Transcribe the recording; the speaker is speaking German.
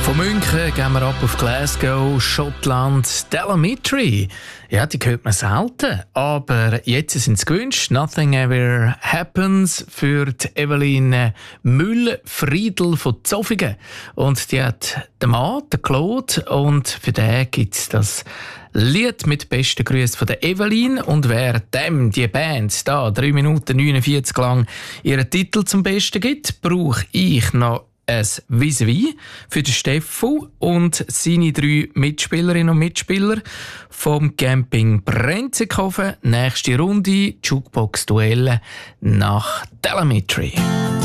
Von München gehen wir ab auf Glasgow, Schottland. Telemetry, ja, die hört man selten, aber jetzt sind sie gewünscht. Nothing Ever Happens für die Evelyn Müll-Friedl von Zofingen. Und die hat den Mann, den Claude, und für den gibt es das Lied mit besten Grüßen von der Evelyn. Und wer dem, die Band, da 3 Minuten 49 lang ihren Titel zum Besten gibt, brauche ich noch ein Vis-à-vis für den Steffo und seine 3 Mitspielerinnen und Mitspieler vom Camping Brenzikofen. Nächste Runde Jukebox-Duelle nach Telemetry.